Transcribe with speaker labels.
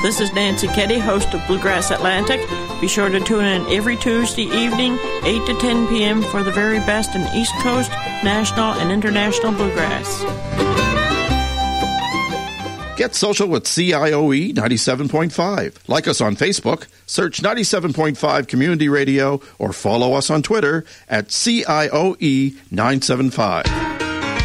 Speaker 1: This is Nancy Keddy, host of Bluegrass Atlantic. Be sure to tune in every Tuesday evening, 8 to 10 p.m. for the very best in East Coast, national, and international bluegrass.
Speaker 2: Get social with CIOE 97.5. Like us on Facebook, search 97.5 Community Radio, or follow us on Twitter at CIOE 975.